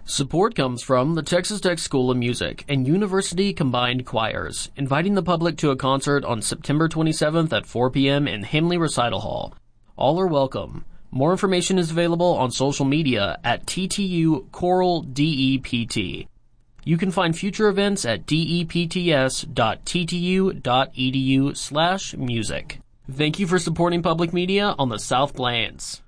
Support comes from the Texas Tech School of Music and University Combined Choirs, inviting the public to a concert on September 27th at 4 p.m. in Himley Recital Hall. All are welcome. More information is available on social media at TTU Choral DEPT. You can find future events at depts.ttu.edu/music. Thank you for supporting public media on the South Plains.